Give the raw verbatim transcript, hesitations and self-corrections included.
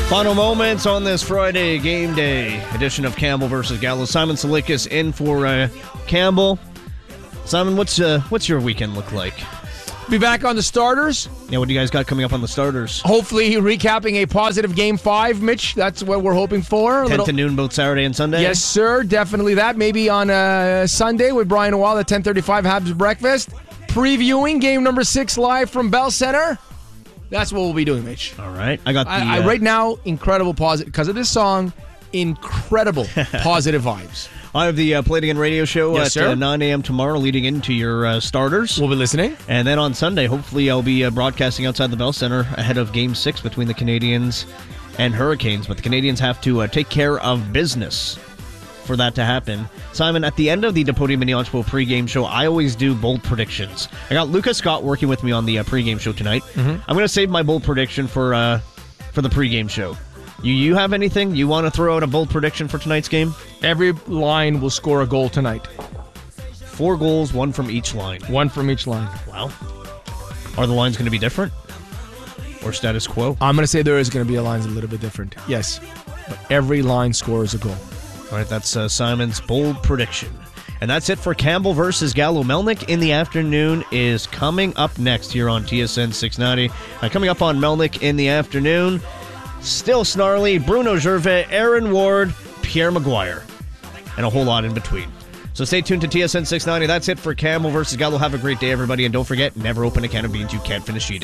Final moments on this Friday game day edition of Campbell versus Gallo. Simon Salikas in for uh, Campbell. Simon, what's uh, what's your weekend look like? Be back on the starters. Yeah, what do you guys got coming up on the starters? Hopefully recapping a positive game five, Mitch. That's what we're hoping for. ten Little... to noon both Saturday and Sunday? Yes, sir. Definitely that. Maybe on uh, Sunday with Brian Wall at ten thirty-five Habs Breakfast. Previewing game number six live from Bell Center. That's what we'll be doing, Mitch. All right. I got the... I, I, uh, right now, incredible positive... Because of this song, incredible positive vibes. I have the uh, Play It Again radio show Yes, at sir. uh, nine a.m. tomorrow leading into your uh, starters. We'll be listening. And then on Sunday, hopefully I'll be uh, broadcasting outside the Bell Center ahead of Game six between the Canadians and Hurricanes. But the Canadians have to uh, take care of business for that to happen. Simon, at the end of the Depodium and Yanspo pregame show, I always do bold predictions. I got Lucas Scott working with me on the uh, pregame show tonight. Mm-hmm. I'm going to save my bold prediction for uh, for the pregame show. You you have anything? You want to throw out a bold prediction for tonight's game? Every line will score a goal tonight. Four goals, one from each line. One from each line. Wow. Are the lines going to be different? Or status quo? I'm going to say there is going to be a line a little bit different. Yes. But every line scores a goal. All right, that's uh, Simon's bold prediction. And that's it for Campbell versus Gallo. Melnick in the afternoon is coming up next here on T S N six ninety. Uh, coming up on Melnick in the afternoon, still snarly, Bruno Gervais, Aaron Ward, Pierre Maguire, and a whole lot in between. So stay tuned to T S N six ninety. That's it for Campbell versus Gallo. Have a great day, everybody. And don't forget, never open a can of beans you can't finish eating.